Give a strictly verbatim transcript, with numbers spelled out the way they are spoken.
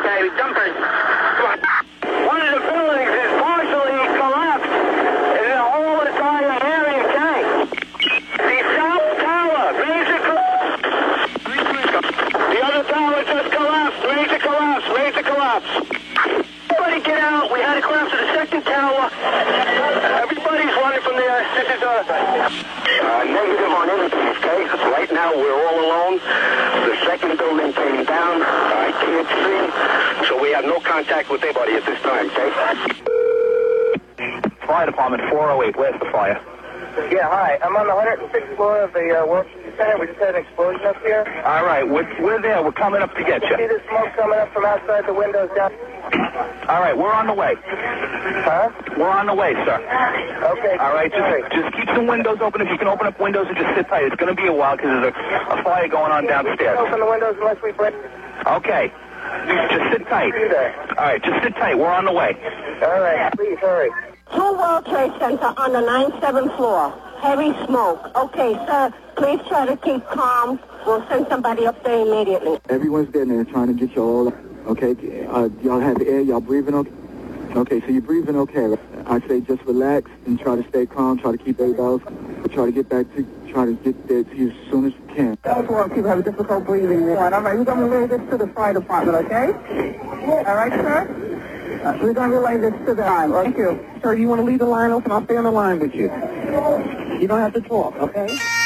Okay, jumpers. Come on. One of the buildings is partially collapsed. And the whole entire area tank. The South Tower, major collapse. The other tower just collapsed. Major collapse, major collapse. Everybody get out. We had a collapse of the second tower. Everybody's running from there. This is a uh, negative on everything, okay? Right now we're all alone. The second building came down. I can't see. So we have no contact with anybody at this time, okay? Fire Department four oh eight, where's the fire? Yeah, hi. I'm on the one hundred sixth floor of the uh, World Trade Center. We just had an explosion up here. All right, we're, we're there. We're coming up to get See you. the smoke coming up from outside the windows down? All right, we're on the way. Huh? We're on the way, sir. Okay. All right, sorry. just, just keep some windows open. If you can open up windows and just sit tight. It's going to be a while because there's a, a fire going on We can't downstairs. open the windows unless we break. Okay. Just sit tight. Do that. All right, just sit tight. We're on the way. All right, please hurry. Two World Trade Center on the ninety-seventh floor. Heavy smoke. Okay, sir, please try to keep calm. We'll send somebody up there immediately. Everyone's been there trying to get you all, okay? Uh, y'all have air, y'all breathing okay? Okay, so you're breathing okay. I say just relax and try to stay calm, try to keep everybody else, try to get back to, try to get there to you as soon as you can. That's why people have difficult breathing. All right, all right, we're going to relay this to the fire department, okay? All right, sir? Uh, we're going to relay this to the line. Thank you. Sir, you want to leave the line open? I'll stay on the line with you. You don't have to talk, okay?